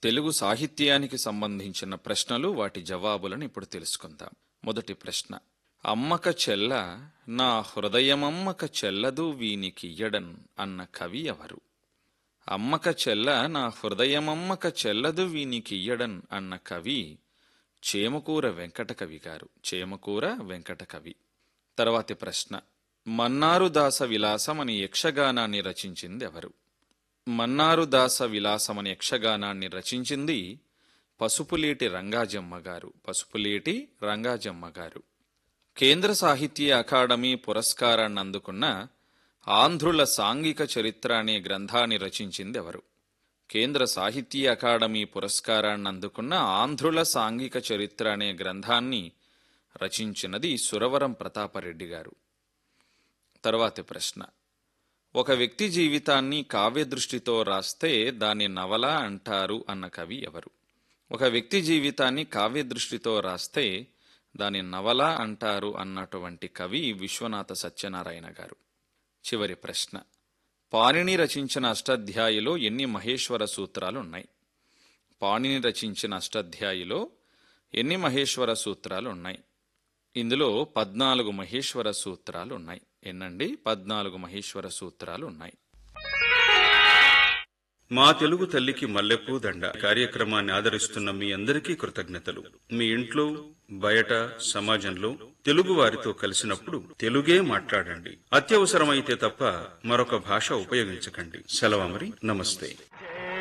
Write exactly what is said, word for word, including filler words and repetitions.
తెలుగు సాహిత్యానికి సంబంధించిన ప్రశ్నలు వాటి జవాబులను ఇప్పుడు తెలుసుకుందాం. మొదటి ప్రశ్న, అమ్మక చెల్ల నా హృదయమమ్మక చెల్లదు వీనికియ్యడన్ అన్న కవి ఎవరు? అమ్మక చెల్ల నా హృదయమమ్మక చెల్లదు వీనికియ్యడన్ అన్న కవి చేమకూర వెంకటకవి గారు. చేమకూర వెంకటకవి. తర్వాతి ప్రశ్న, మన్నారు దాస విలాసం అని యక్షగానాన్ని రచించింది ఎవరు? మన్నారు దాస విలాసం అనే యక్షగానాన్ని రచించింది పసుపులేటి రంగాజమ్మ గారు. పసుపులేటి రంగాజమ్మ గారు. కేంద్ర సాహిత్య అకాడమీ పురస్కారాన్ని అందుకున్న ఆంధ్రుల సాంఘిక చరిత్ర అనే గ్రంథాన్ని రచించింది ఎవరు? కేంద్ర సాహిత్య అకాడమీ పురస్కారాన్ని అందుకున్న ఆంధ్రుల సాంఘిక చరిత్ర అనే గ్రంథాన్ని రచించినది సురవరం ప్రతాపరెడ్డి గారు. తర్వాతి ప్రశ్న, ఒక వ్యక్తి జీవితాన్ని కావ్యదృష్టితో రాస్తే దాన్ని నవల అంటారు అన్న కవి ఎవరు? ఒక వ్యక్తి జీవితాన్ని కావ్యదృష్టితో రాస్తే దాని నవల అంటారు అన్నటువంటి కవి విశ్వనాథ సత్యనారాయణ గారు. చివరి ప్రశ్న, పాణిని రచించిన అష్టాధ్యాయిలో ఎన్ని మహేశ్వర సూత్రాలు ఉన్నాయి? పాణిని రచించిన అష్టాధ్యాయిలో ఎన్ని మహేశ్వర సూత్రాలు ఉన్నాయి? ఇందులో పద్నాలుగు మహేశ్వర సూత్రాలు ఉన్నాయి. ఎన్నండి? పద్నాలుగు మహేశ్వర సూత్రాలు ఉన్నాయి. మా తెలుగు తల్లికి మల్లెపూ దండ కార్యక్రమాన్ని ఆదరిస్తున్న మీ అందరికీ కృతజ్ఞతలు. మీ ఇంట్లో, బయట, సమాజంలో తెలుగు వారితో కలిసినప్పుడు తెలుగే మాట్లాడండి. అత్యవసరమైతే తప్ప మరొక భాష ఉపయోగించకండి. సెలవు మరి. నమస్తే.